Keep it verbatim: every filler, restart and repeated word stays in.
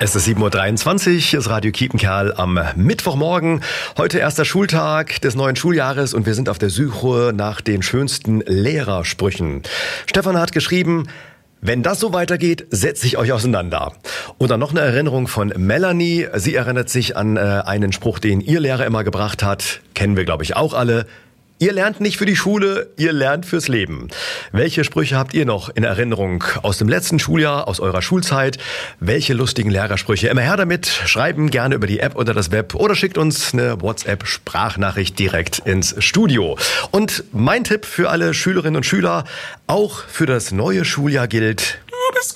Es ist sieben Uhr dreiundzwanzig, hier ist Radio Kiepenkerl am Mittwochmorgen. Heute erster Schultag des neuen Schuljahres und wir sind auf der Suche nach den schönsten Lehrersprüchen. Stefan hat geschrieben: Wenn das so weitergeht, setze ich euch auseinander. Und dann noch eine Erinnerung von Melanie. Sie erinnert sich an äh, einen Spruch, den ihr Lehrer immer gebracht hat. Kennen wir, glaube ich, auch alle. Ihr lernt nicht für die Schule, ihr lernt fürs Leben. Welche Sprüche habt ihr noch in Erinnerung aus dem letzten Schuljahr, aus eurer Schulzeit? Welche lustigen Lehrersprüche? Immer her damit. Schreiben gerne über die App oder das Web oder schickt uns eine WhatsApp-Sprachnachricht direkt ins Studio. Und mein Tipp für alle Schülerinnen und Schüler, auch für das neue Schuljahr gilt: